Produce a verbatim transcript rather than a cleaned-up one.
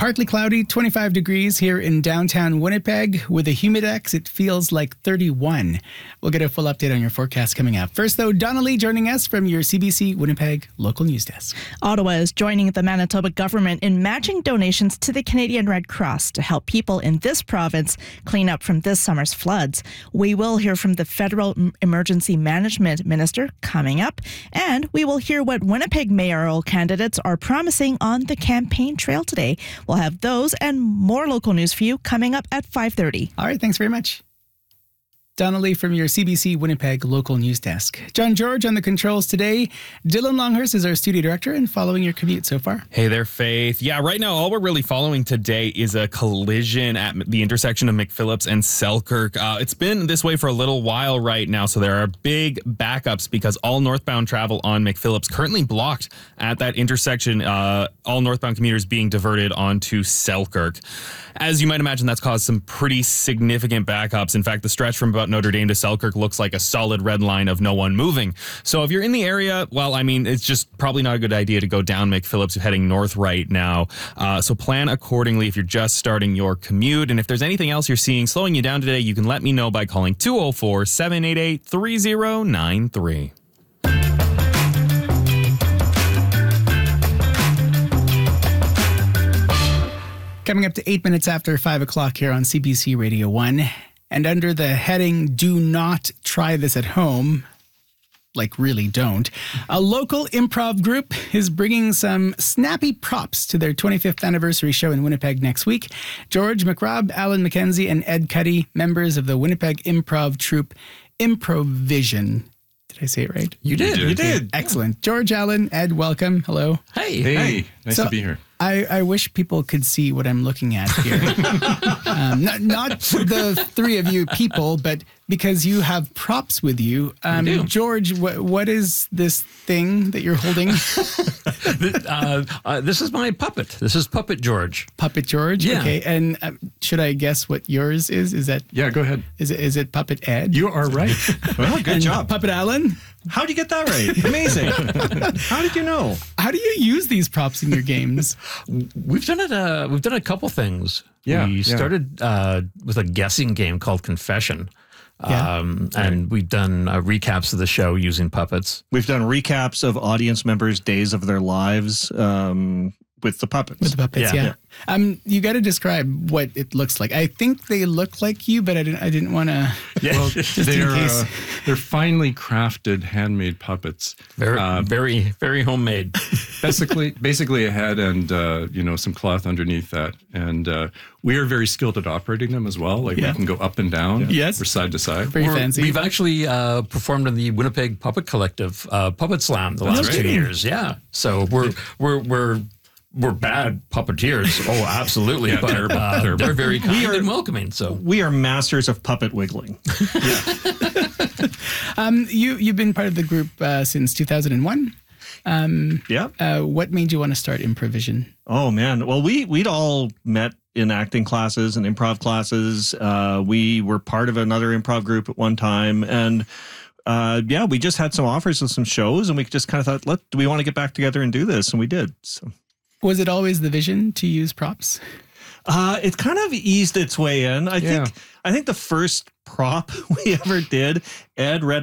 Partly cloudy, twenty-five degrees here in downtown Winnipeg. With a humidex, it feels like thirty-one. We'll get a full update on your forecast coming up. First, though, Donna Lee joining us from your C B C Winnipeg local news desk. Ottawa is joining the Manitoba government in matching donations to the Canadian Red Cross to help people in this province clean up from this summer's floods. We will hear from the Federal Emergency Management Minister coming up, and we will hear what Winnipeg mayoral candidates are promising on the campaign trail today. We'll have those and more local news for you coming up at five thirty. All right, thanks very much. Donna Lee from your C B C Winnipeg local news desk. John George on the controls today. Dylan Longhurst is our studio director and following your commute so far. Hey there, Faith. Yeah, right now, all we're really following today is a collision at the intersection of McPhillips and Selkirk. Uh, it's been this way for a little while right now, so there are big backups because all northbound travel on McPhillips currently blocked at that intersection. Uh, all northbound commuters being diverted onto Selkirk. As you might imagine, that's caused some pretty significant backups. In fact, the stretch from about Notre Dame to Selkirk looks like a solid red line of no one moving. So if you're in the area, well, I mean, it's just probably not a good idea to go down McPhillips heading north right now. Uh, so plan accordingly if you're just starting your commute. And if there's anything else you're seeing slowing you down today, you can let me know by calling two oh four, seven eight eight, three oh nine three. Coming up to eight minutes after five o'clock here on C B C Radio one. And under the heading, do not try this at home, like really don't, a local improv group is bringing some snappy props to their twenty-fifth anniversary show in Winnipeg next week. George McRobb, Alan McKenzie, and Ed Cuddy, members of the Winnipeg improv troupe Improvision. Did I say it right? You did. You did. You did. Excellent. George, Alan, Ed, welcome. Hello. Hey. Hey. Hi. Nice so, to be here. I, I wish people could see what I'm looking at here. um, not, not the three of you people, but because you have props with you. Um, do. George, wh- what is this thing that you're holding? uh, uh, this is my puppet. This is Puppet George. Puppet George? Yeah. Okay. And uh, should I guess what yours is? Is that? Yeah, go ahead. Is it, is it Puppet Ed? You are right. Well, good and job. Puppet Alan? How'd you get that right? Amazing. How did you know? How do you use these props in your games? We've done it. Uh, we've done a couple things. Yeah, we yeah. started uh, with a guessing game called Confession. Yeah. Um, and we've done uh, recaps of the show using puppets. We've done recaps of audience members' days of their lives um, with the puppets. With the puppets, yeah. Yeah. yeah. Um, you got to describe what it looks like. I think they look like you, but I didn't. I didn't want to. Yeah. Well, Just in they're case. uh, they're finely crafted handmade puppets. Very, Uh, very, very homemade. basically, basically a head and uh, you know some cloth underneath that, and uh, we are very skilled at operating them as well. Like Yeah. we can go up and down, Yes. or side to side. Very We're- fancy. We've actually uh, performed in the Winnipeg Puppet Collective uh, Puppet Slam the last right. two years. Yeah, so we're we're we're we're bad puppeteers. Oh, absolutely, Yeah, but terrible, uh, terrible. they're very kind are- and welcoming. So We are masters of puppet wiggling. Um, you you've been part of the group uh, since two thousand one. Um, Yeah. uh, what made you want to start Improvision? Oh man. Well, we we'd all met in acting classes and improv classes. Uh, we were part of another improv group at one time, and uh, yeah, we just had some offers of some shows, and we just kind of thought, let do we want to get back together and do this? And we did. So. Was it always the vision to use props? Uh, it kind of eased its way in. I Yeah. think. I think the first prop we ever did, Ed read